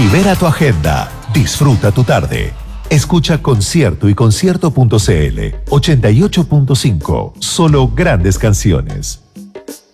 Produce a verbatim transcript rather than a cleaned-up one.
Libera tu agenda. Disfruta tu tarde. Escucha Concierto y Concierto punto c l ochenta y ocho punto cinco. Solo grandes canciones.